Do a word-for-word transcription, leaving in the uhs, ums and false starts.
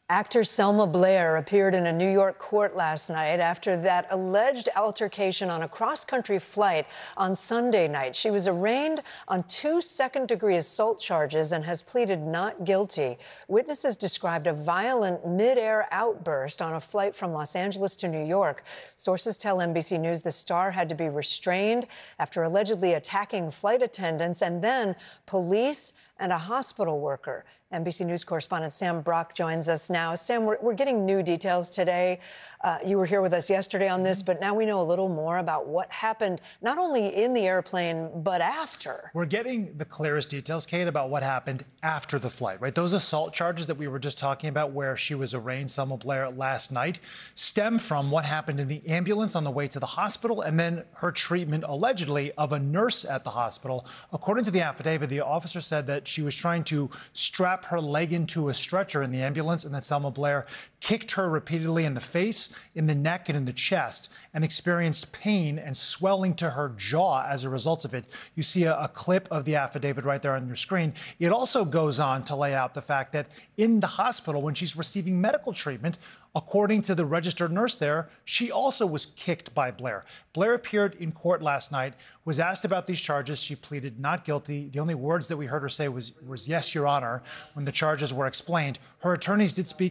Actor Selma Blair appeared in a New York court last night after that alleged altercation on a cross-country flight on Sunday night. She was arraigned on two second-degree assault charges and has pleaded not guilty. Witnesses described a violent mid-air outburst on a flight from Los Angeles to New York. Sources tell N B C News the star had to be restrained after allegedly attacking flight attendants and then police and a hospital worker. N B C News correspondent Sam Brock joins us now. Sam, we're, we're getting new details today. Uh, you were here with us yesterday on this, but now we know a little more about what happened, not only in the airplane, but after. We're getting the clearest details, Kate, about what happened after the flight, right? Those assault charges that we were just talking about where she was arraigned, Selma Blair, last night, stem from what happened in the ambulance on the way to the hospital and then her treatment, allegedly, of a nurse at the hospital. According to the affidavit, the officer said that she was trying to strap her leg into a stretcher in the ambulance and that Selma Blair kicked her repeatedly in the face, in the neck, and in the chest, and experienced pain and swelling to her jaw as a result of it. You see a, a clip of the affidavit right there on your screen. It also goes on to lay out the fact that in the hospital, when she's receiving medical treatment, according to the registered nurse there, she also was kicked by Blair. Blair appeared in court last night, was asked about these charges. She pleaded not guilty. The only words that we heard her say was, was yes, Your Honor, when the charges were explained. Her attorneys did speak